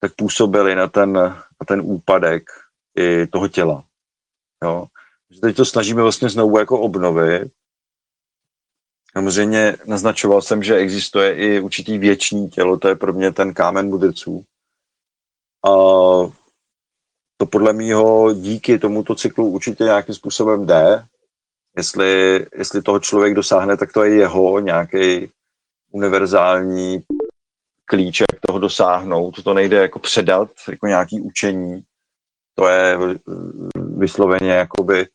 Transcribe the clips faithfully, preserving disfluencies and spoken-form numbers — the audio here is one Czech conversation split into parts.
tak působily na ten, na ten úpadek i toho těla. Jo. Teď to snažíme vlastně znovu jako obnovit. Samozřejmě naznačoval jsem, že existuje i určitý věčný tělo, to je pro mě ten kámen mudrců. A to podle mýho díky tomuto cyklu určitě nějakým způsobem jde. Jestli, jestli toho člověk dosáhne, tak to je jeho nějaký univerzální klíček toho dosáhnout. To nejde jako předat, jako nějaký učení. To je vysloveně jakoby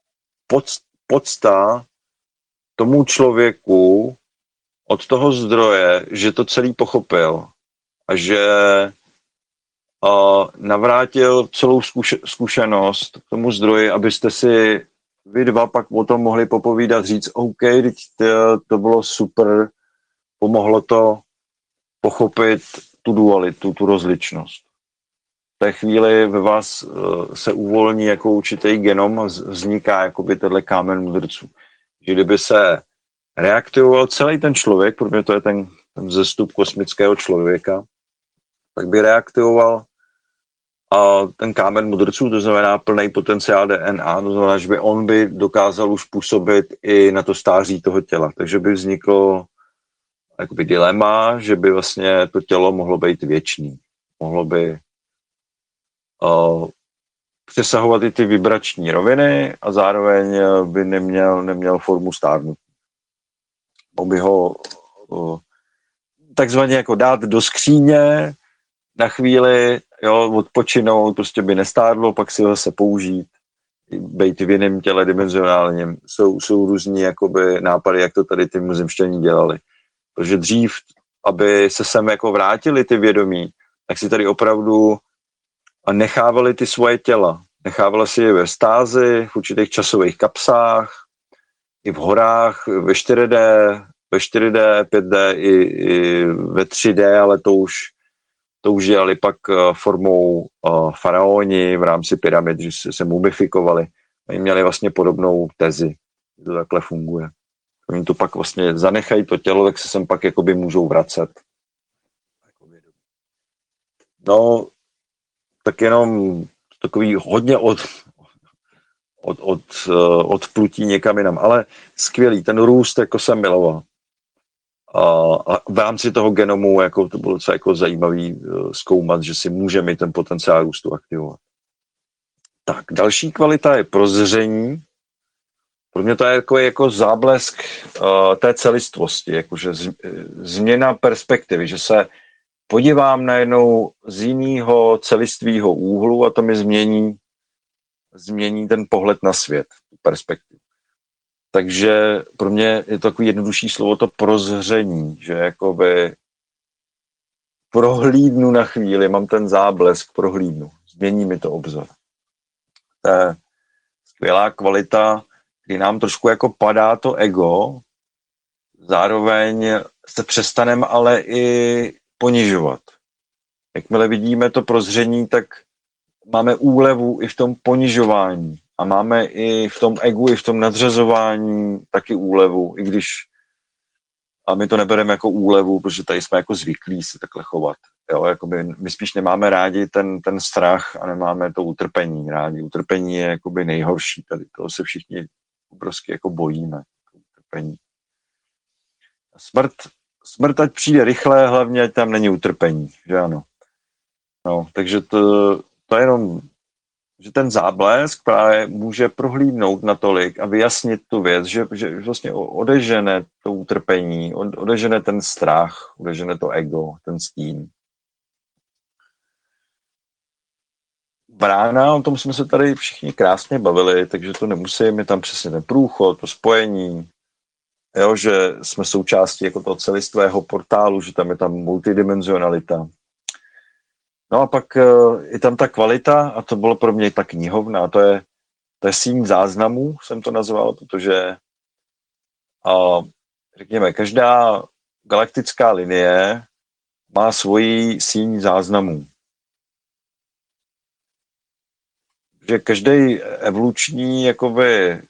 podsta tomu člověku od toho zdroje, že to celý pochopil a že a navrátil celou zkušenost k tomu zdroji, abyste si vy dva pak o tom mohli popovídat, říct, OK, teď to bylo super, pomohlo to pochopit tu dualitu, tu rozličnost. V té chvíli ve vás se uvolní jako určitý genom a vzniká jakoby tenhle kámen mudrců. Že kdyby se reaktivoval celý ten člověk, protože to je ten, ten vzestup kosmického člověka, tak by reaktivoval a ten kámen mudrců, to znamená plný potenciál D N A, to znamená, že by on by dokázal už působit i na to stáří toho těla. Takže by vzniklo jakoby dilema, že by vlastně to tělo mohlo být věčný. Mohlo by uh, přesahovat i ty vibrační roviny a zároveň by neměl, neměl formu stárnutí. Mohl by ho uh, takzvaně jako dát do skříně na chvíli, jo, odpočinout, prostě by nestárlo, pak si ho zase použít, být v jiném těle dimenzionálním. Jsou, jsou různý jakoby nápady, jak to tady ty mimozemšťané dělali. Protože dřív, aby se sem jako vrátili ty vědomí, tak si tady opravdu nechávali ty svoje těla. Nechávali si je ve stázi, v určitých časových kapsách, i v horách, ve čtyři dé, ve čtyři dé, pět dé, i, i ve tři dé, ale to už To už dělali pak formou uh, faraoni v rámci pyramid, že se, se mumifikovali. Oni měli vlastně podobnou tezi, že to takhle funguje. Oni to pak vlastně zanechají to tělo, tak se sem pak jakoby můžou vracet. No, tak jenom takový hodně od, od, od, uh, odplutí někam jinam, ale skvělý, ten růst jako jsem miloval. A v rámci toho genomu jako to bylo docela jako zajímavý zkoumat, že si může mít ten potenciál růstu aktivovat. Tak, další kvalita je prozření. Pro mě to je jako, jako záblesk uh, té celistvosti, jakože z, změna perspektivy, že se podívám najednou z jiného celistvého úhlu a to mi změní, změní ten pohled na svět, perspektivu. Takže pro mě je to takový jednodušší slovo to prozření, že jakoby prohlídnu na chvíli, mám ten záblesk, prohlídnu, změní mi to obzor. To je skvělá kvalita, kdy nám trošku jako padá to ego, zároveň se přestaneme ale i ponižovat. Jakmile vidíme to prozření, tak máme úlevu i v tom ponižování. A máme i v tom egu, i v tom nadřazování taky úlevu, i když a my to nebereme jako úlevu, protože tady jsme jako zvyklí se takhle chovat. Jo? Jakoby my spíš nemáme rádi ten, ten strach a nemáme to utrpení rádi. Utrpení je jakoby nejhorší tady. Toho se všichni obrovsky jako bojíme. Utrpení. Smrt, smrt ať přijde rychle, hlavně ať tam není utrpení. Že ano. No, takže to, to je jenom že ten záblesk právě může prohlídnout natolik a vyjasnit tu věc, že, že vlastně odežene to utrpení, odežene ten strach, odežene to ego, ten stín. Brána, o tom jsme se tady všichni krásně bavili, takže to nemusím, je tam přesně ten průchod, to spojení, jo, že jsme součástí jako toho celistvého portálu, že tam je tam multidimenzionalita. No a pak je tam ta kvalita a to bylo pro mě ta knihovna, to je, to je síň záznamů, jsem to nazval, protože a, řekněme, každá galaktická linie má svoji síň záznamů. Že každý evoluční jakoby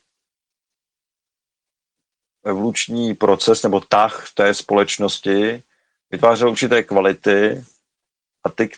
evoluční proces nebo tah té společnosti vytvářel určité kvality a ty,